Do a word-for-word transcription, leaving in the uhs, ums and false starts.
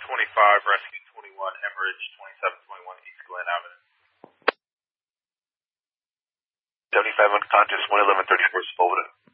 twenty-five, Rescue twenty-one, Hemorrhage, twenty-seven twenty-one, East Glen Avenue. seventy-five on contest, one eleven thirty-four, Svoboda.